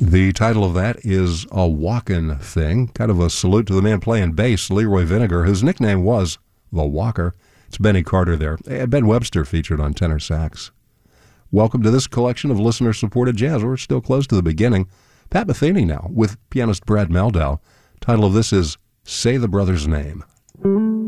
The title of that is A Walkin' Thing, kind of a salute to the man playing bass, Leroy Vinegar, whose nickname was The Walker. It's Benny Carter there. Ben Webster featured on tenor sax. Welcome to this collection of listener-supported jazz. We're still close to the beginning. Pat Metheny now with pianist Brad Mehldau. Title of this is Say the Brother's Name.